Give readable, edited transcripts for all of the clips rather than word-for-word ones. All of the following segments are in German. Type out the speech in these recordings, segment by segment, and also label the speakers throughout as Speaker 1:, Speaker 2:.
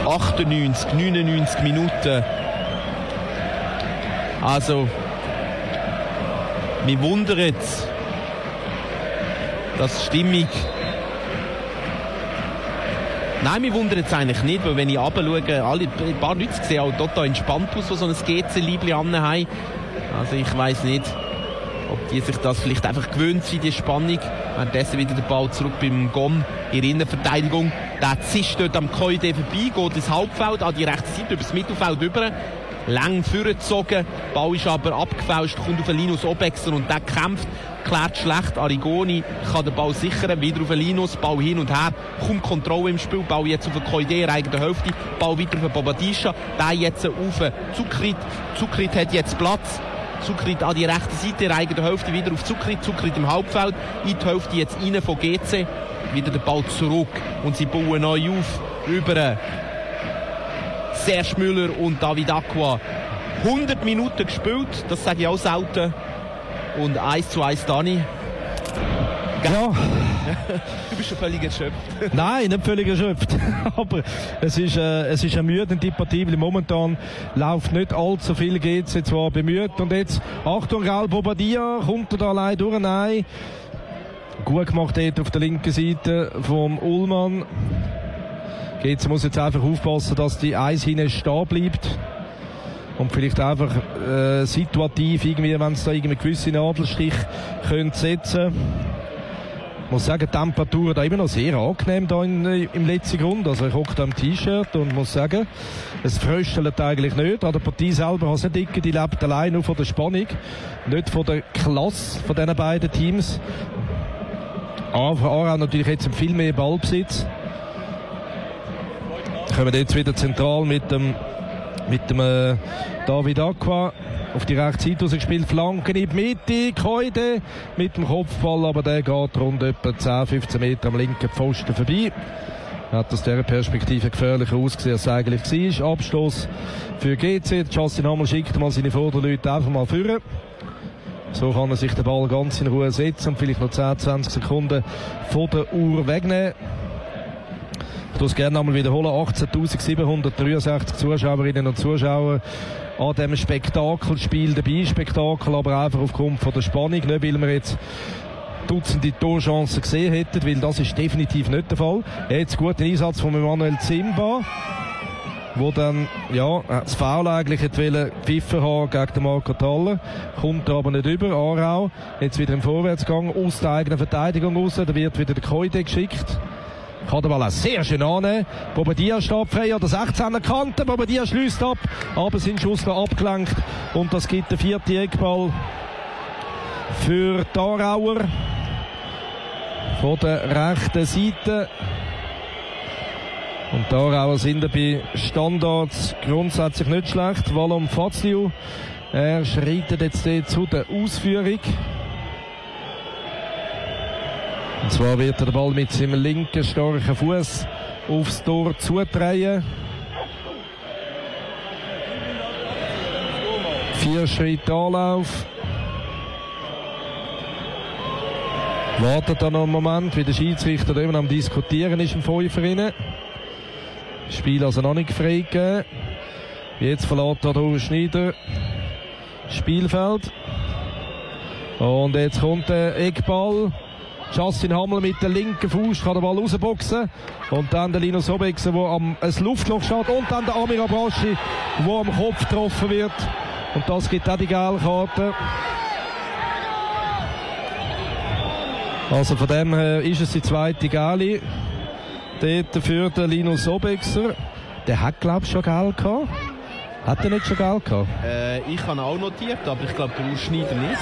Speaker 1: 98, 99 Minuten. Also, mich wundert, dass die Stimmung... Nein, mich wundert es eigentlich nicht, weil wenn ich runterschaue, ein paar Leute sehen auch total entspannt aus, die so ein GC-Liebli haben. Also ich weiss nicht, ob die sich das vielleicht einfach gewöhnt sind, die Spannung. Währenddessen wieder der Ball zurück beim Gom in der Innenverteidigung. Der zischt dort am Koide vorbei, geht ins Halbfeld, an die rechte Seite, über das Mittelfeld rüber. Lang vorgezogen, der Ball ist aber abgefälscht, kommt auf den Linus Obexer und der kämpft, klärt schlecht. Arigoni kann den Ball sichern, wieder auf den Linus, Ball hin und her, kaum Kontrolle im Spiel, Ball jetzt auf den Koide, eigene Hälfte, Ball weiter auf den Bobadisha, der jetzt auf den Zukrit. Zukrit hat jetzt Platz. Zukrit an die rechte Seite, eigene Hälfte wieder auf Zukrit, Zukrit im Halbfeld, in die Hälfte jetzt rein von GC, wieder der Ball zurück und sie bauen neu auf, über Serge Müller und David Acquah. 100 Minuten gespielt, das sage ich auch selten. Und 1:1 Dani.
Speaker 2: Ja.
Speaker 1: Du bist schon völlig erschöpft.
Speaker 2: Nein, nicht völlig erschöpft. Aber es ist eine müde Partie, weil momentan läuft nicht allzu viel, geht es zwar bemüht. Und jetzt, Achtung, Raul Bobadilla, kommt er da allein durch? Nein. Gut gemacht dort auf der linken Seite vom Ullmann. Jetzt muss jetzt einfach aufpassen, dass die Eis hinten stehen bleibt. Und vielleicht einfach situativ, irgendwie, wenn es da irgendwie gewisse Nadelstich könnte setzen. Ich muss sagen, die Temperatur da immer noch sehr angenehm da im letzten Grund. Also ich hocke da im T-Shirt und muss sagen, es fröstelt eigentlich nicht. An der Partie selber hat es nicht dicke, die lebt allein nur von der Spannung, nicht von der Klasse von diesen beiden Teams. Aarau natürlich jetzt viel mehr Ballbesitz. Kommen wir jetzt wieder zentral mit dem David Acquah auf die rechte Seite rausgespielt, Flanken in die Mitte, Koide mit dem Kopfball, aber der geht rund etwa 10-15 Meter am linken Pfosten vorbei. Hat aus dieser Perspektive gefährlicher ausgesehen, als es eigentlich war. Abschluss für GC. Justin Hammel schickt mal seine Vorderleute einfach mal führen. So kann er sich den Ball ganz in Ruhe setzen und vielleicht noch 10-20 Sekunden von der Uhr wegnehmen. Ich muss gerne einmal wiederholen, 18.763 Zuschauerinnen und Zuschauer an diesem Spektakelspiel dabei. Spektakel aber einfach aufgrund von der Spannung, nicht weil wir jetzt Dutzende Torchancen gesehen hätten, weil das ist definitiv nicht der Fall. Jetzt guten Einsatz von Emanuel Zimba, wo dann das Foul eigentlich gepfiffen haben gegen den Marco Thaller, kommt aber nicht über. Aarau jetzt wieder im Vorwärtsgang aus der eigenen Verteidigung raus, da wird wieder der Koide geschickt. Kann den Ball auch sehr schön annehmen. Bobadilla steht frei an der 16er Kante. Bobadilla schließt ab, aber sein Schuss noch abgelenkt. Und das gibt den 4. Eckball für die Aarauer. Von der rechten Seite. Und die Aarauer sind bei Standards grundsätzlich nicht schlecht. Valom Fazliu, er schreitet jetzt zu der Ausführung. Und zwar wird er den Ball mit seinem linken starken Fuß aufs Tor zudrehen. 4 Schritte Anlauf. Wartet dann noch einen Moment, wie der Schiedsrichter immer am Diskutieren ist im Fünfer. Spiel also noch nicht freigegeben. Jetzt verlässt der Schneider das Spielfeld. Und jetzt kommt der Eckball. Justin Hammel mit der linken Fuß kann den Ball rausboxen. Und dann der Linus Obexer, der am Luftloch steht. Und dann der Amir Abraschi, der am Kopf getroffen wird. Und das gibt auch die gelbe Karte. Also von dem her ist es die zweite Gelbe. Dort für den Linus Obexer. Der hat, glaube ich, schon gelb gehabt. Hat er nicht schon gelb gehabt?
Speaker 1: Ich habe auch notiert, aber ich glaube, der Schneider nicht.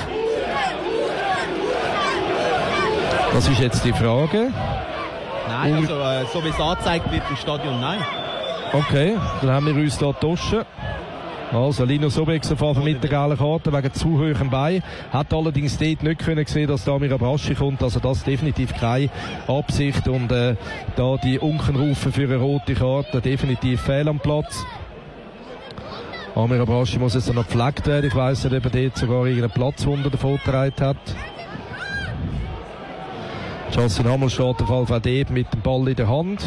Speaker 2: Das ist jetzt die Frage.
Speaker 1: Nein, also so wie es angezeigt wird im Stadion, nein.
Speaker 2: Okay, dann haben wir uns hier getauscht. Also Linus Obexer fährt mit der gelben Karte wegen zu hohem Bein. Hat allerdings dort nicht können sehen, dass da Amir Abraschi kommt. Also das definitiv keine Absicht. Und da die Unkenrufe für eine rote Karte definitiv fehl am Platz. Amir Abraschi muss jetzt noch gepflegt werden. Ich weiss nicht, ob er dort sogar irgendeinen Platzwunder davon getragen hat. Justin Hammel steht auf jeden Fall mit dem Ball in der Hand.